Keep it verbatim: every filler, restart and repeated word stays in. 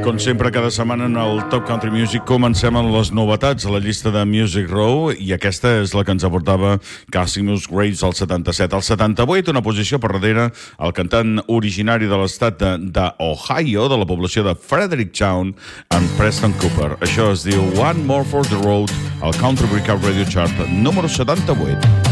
Com sempre, cada setmana en el Top Country Music comencem amb les novetats a la llista de Music Row, i aquesta és la que ens aportava Casimus Graves al setanta-set. Al setanta-vuit, una posició per darrere, el cantant originari de l'estat d'Ohio, de, de la població de Fredericktown, en Preston Cooper. Això es diu One More for the Road, al Country Breakout Radio Chart número setanta-vuit.